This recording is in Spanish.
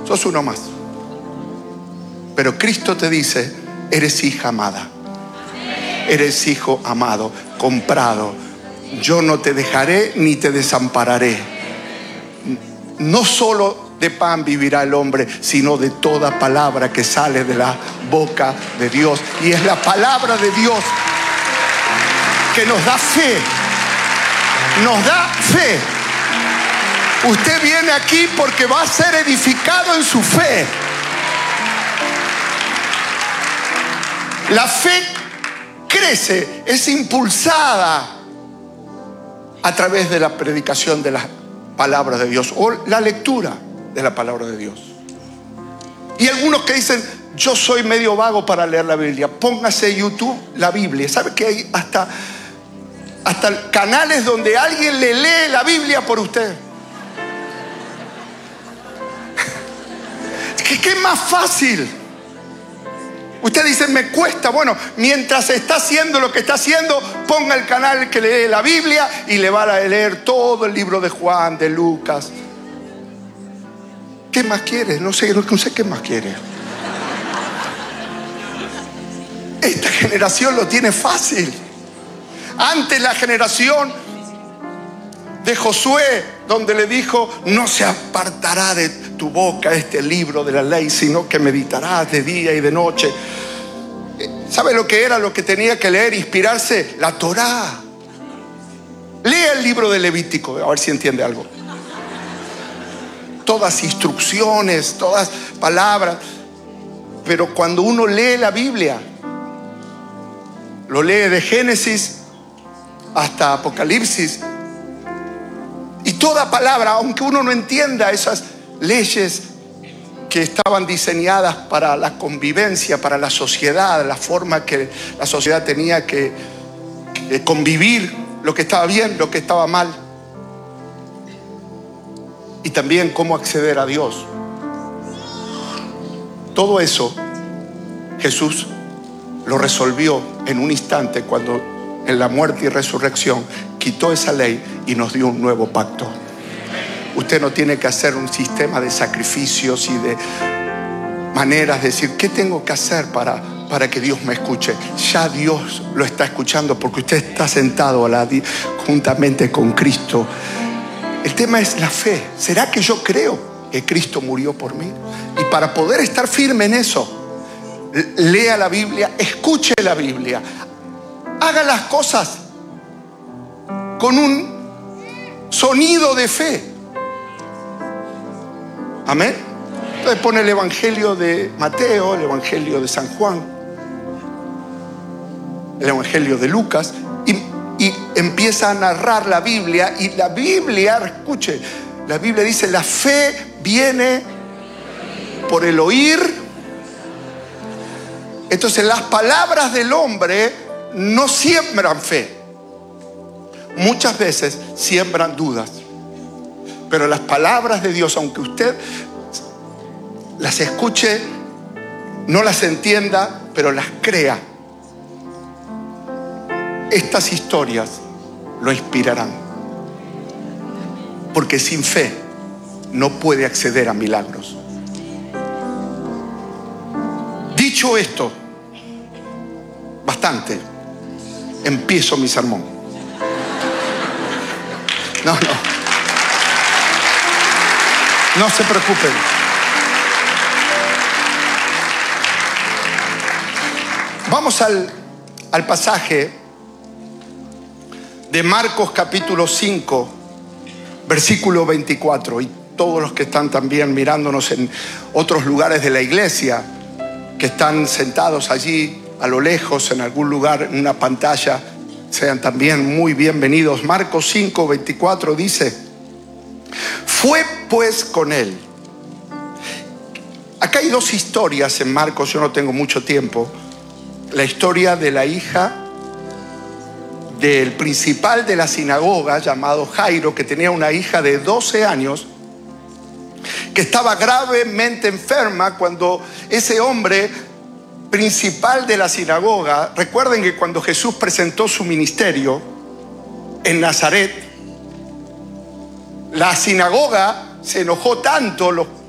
sos uno más. Pero Cristo te dice, eres hija amada, eres hijo amado, comprado. Yo no te dejaré ni te desampararé. No solo de pan vivirá el hombre, sino de toda palabra que sale de la boca de Dios. Y es la palabra de Dios que nos da fe. Nos da fe. Usted viene aquí porque va a ser edificado en su fe. La fe crece, es impulsada a través de la predicación de las palabras de Dios o la lectura de la palabra de Dios. Y algunos que dicen, yo soy medio vago para leer la Biblia. Póngase en YouTube la Biblia. ¿Sabe que hay hasta canales donde alguien le lee la Biblia por usted? ¿Qué es más fácil? Usted dice, me cuesta. Bueno, mientras está haciendo lo que está haciendo, ponga el canal que lee la Biblia y le va a leer todo el libro de Juan, de Lucas. ¿Qué más quiere? No sé qué más quiere. Esta generación lo tiene fácil. Antes la generación de Josué, donde le dijo, no se apartará de tu boca este libro de la ley, sino que meditarás de día y de noche. ¿Sabe lo que era lo que tenía que leer, inspirarse? La Torá. Lea el libro de Levítico, a ver si entiende algo. Todas instrucciones, todas palabras. Pero cuando uno lee la Biblia, lo lee de Génesis hasta Apocalipsis, y toda palabra, aunque uno no entienda esas leyes que estaban diseñadas para la convivencia, para la sociedad, la forma que la sociedad tenía que convivir, lo que estaba bien, lo que estaba mal, y también cómo acceder a Dios. Todo eso Jesús lo resolvió en un instante cuando en la muerte y resurrección quitó esa ley y nos dio un nuevo pacto. Usted no tiene que hacer un sistema de sacrificios y de maneras de decir, ¿qué tengo que hacer para que Dios me escuche? Ya Dios lo está escuchando porque usted está sentado juntamente con Cristo. El tema es la fe. ¿Será que yo creo que Cristo murió por mí? Y para poder estar firme en eso, lea la Biblia, escuche la Biblia, haga las cosas con un sonido de fe. Amén. Entonces pone el Evangelio de Mateo, el Evangelio de San Juan, el Evangelio de Lucas, y empieza a narrar la Biblia. Y la Biblia, escuche, la Biblia dice, la fe viene por el oír. Entonces las palabras del hombre no siembran fe. Muchas veces siembran dudas. Pero las palabras de Dios, aunque usted las escuche, no las entienda, pero las crea, estas historias lo inspirarán. Porque sin fe no puede acceder a milagros. Dicho esto, bastante, empiezo mi sermón. No se preocupen. Vamos al pasaje de Marcos capítulo 5, versículo 24. Y todos los que están también mirándonos en otros lugares de la iglesia, que están sentados allí a lo lejos en algún lugar en una pantalla, sean también muy bienvenidos. Marcos 5, 24 dice: fue pues con él. Acá hay dos historias en Marcos, yo no tengo mucho tiempo. La historia de la hija del principal de la sinagoga, llamado Jairo, que tenía una hija de 12 años que estaba gravemente enferma. Cuando ese hombre principal de la sinagoga, recuerden que cuando Jesús presentó su ministerio en Nazaret, la sinagoga se enojó tanto, los